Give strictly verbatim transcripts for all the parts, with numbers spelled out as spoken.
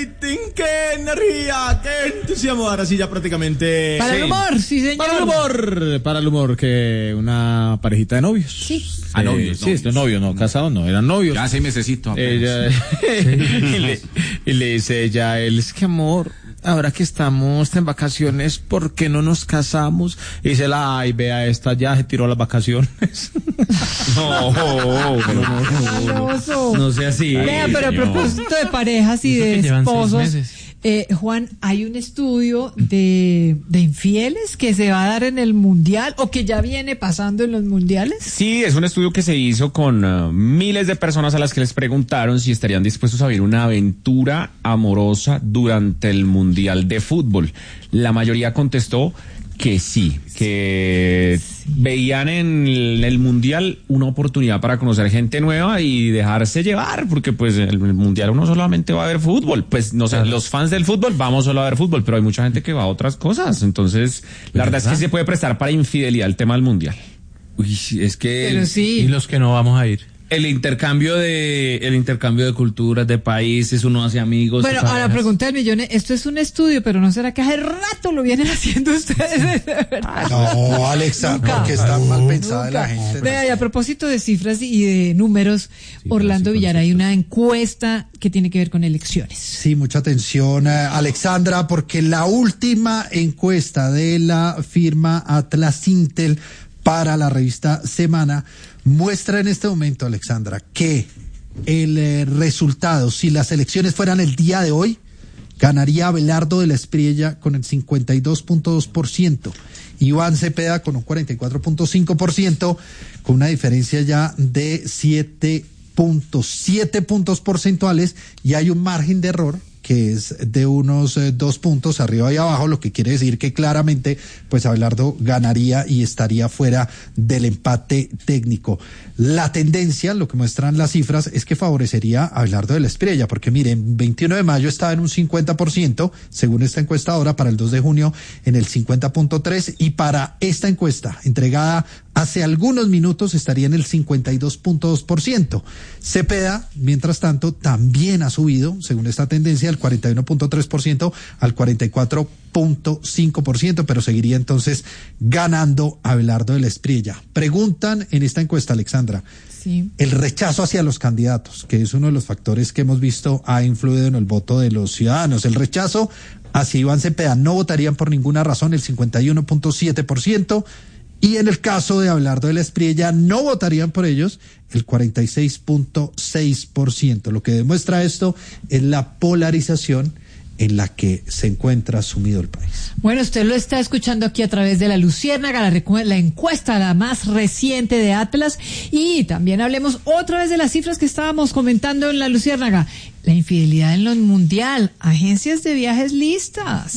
rating, qué energía, qué entusiasmo. Ahora sí ya prácticamente... Para sí. el humor, sí señor. Para el humor, para el humor, que una parejita de novios. Sí. Ah, novios, Sí, estos novios, no, casados no, eran novios. Ya seis mesecitos. Ella, y, le, y le dice ella a él, es que amor, ahora que estamos en vacaciones, ¿por qué no nos casamos? Y dice la, ay, vea, esta ya se tiró las vacaciones. No, no, No, no, No sea así. Vea, pero a señor. propósito de parejas y Eso de que llevan seis esposos, meses. eh, Juan, hay un estudio de, de infieles que se va a dar en el mundial o que ya viene pasando en los mundiales. Sí, es un estudio que se hizo con uh, miles de personas a las que les preguntaron si estarían dispuestos a vivir una aventura amorosa durante el Mundial de Fútbol. La mayoría contestó que sí, que veían en el, el Mundial una oportunidad para conocer gente nueva y dejarse llevar, porque pues en el Mundial uno solamente va a ver fútbol, pues no sé, claro. Los fans del fútbol vamos solo a ver fútbol, pero hay mucha gente que va a otras cosas, entonces la verdad, verdad es que se puede prestar para infidelidad el tema del Mundial. Uy, es que... Pero sí. Y los que no vamos a ir. El intercambio de el intercambio de culturas, de países, uno hace amigos. Bueno, a la pregunta del millón, esto es un estudio, pero ¿no será que hace rato lo vienen haciendo ustedes? De verdad. No, Alexa, Nunca. porque está mal pensada Nunca. la gente. Vea, y a propósito de cifras y de números, Sí, Orlando sí, Villar, hay una encuesta que tiene que ver con elecciones. Sí, mucha atención, eh, Alexandra, porque la última encuesta de la firma Atlas Intel para la revista Semana muestra en este momento, Alexandra, que el eh, resultado, si las elecciones fueran el día de hoy, ganaría Abelardo de la Espriella con el cincuenta y dos punto dos por ciento, Iván Cepeda con un cuarenta y cuatro punto cinco por ciento, con una diferencia ya de siete punto siete puntos porcentuales, y hay un margen de error que es de unos eh, dos puntos arriba y abajo, lo que quiere decir que claramente pues Abelardo ganaría y estaría fuera del empate técnico. La tendencia, lo que muestran las cifras, es que favorecería a Abelardo de la Espriella, porque miren, veintiuno de mayo estaba en un cincuenta por ciento, según esta encuesta ahora, para el dos de junio en el cincuenta punto tres por ciento, y para esta encuesta entregada hace algunos minutos estaría en el cincuenta y dos punto dos por ciento. Cepeda, mientras tanto, también ha subido, según esta tendencia, del cuarenta y uno punto tres por ciento al cuarenta y cuatro punto cinco por ciento, pero seguiría entonces ganando Abelardo de la Espriella. Preguntan en esta encuesta, Alexandra, Sí. el rechazo hacia los candidatos, que es uno de los factores que hemos visto ha influido en el voto de los ciudadanos. El rechazo hacia Iván Cepeda, no votarían por ninguna razón, el cincuenta y uno punto siete por ciento, y en el caso de Abelardo de la Espriella, no votarían por ellos el cuarenta y seis punto seis por ciento. Lo que demuestra esto es la polarización en la que se encuentra sumido el país. Bueno, usted lo está escuchando aquí a través de la Luciérnaga, la, recu- la encuesta, la más reciente de Atlas, y también hablemos otra vez de las cifras que estábamos comentando en la Luciérnaga. La infidelidad en lo mundial, agencias de viajes listas.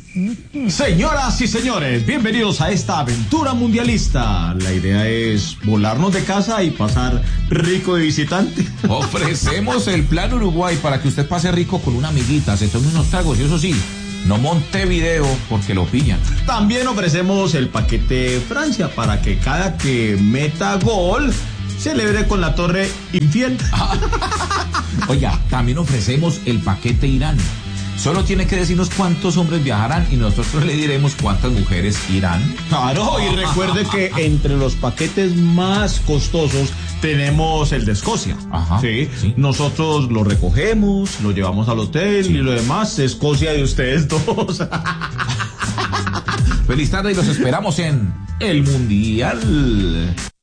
Mm. Señoras y señores, bienvenidos a esta aventura mundialista. La idea es volarnos de casa y pasar rico de visitante. Ofrecemos el plan Uruguay para que usted pase rico con una amiguita, se tome unos tragos y eso sí, no Montevideo porque lo pillan. También ofrecemos el paquete Francia para que cada que meta gol celebre con la torre infiel. Oiga, también ofrecemos el paquete Irán. Solo tiene que decirnos cuántos hombres viajarán y nosotros le diremos cuántas mujeres irán. Claro, y recuerde que entre los paquetes más costosos tenemos el de Escocia. Ajá, ¿sí? sí. Nosotros lo recogemos, lo llevamos al hotel, sí, y lo demás, Escocia de ustedes dos. Feliz tarde y los esperamos en el Mundial.